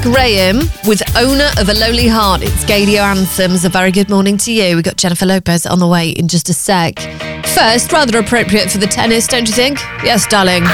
Graham with Owner of a Lonely Heart. It's Gadio Anthems. A very good morning to you. We've got Jennifer Lopez on the way in just a sec. First, rather appropriate for the tennis, don't you think? Yes, darling.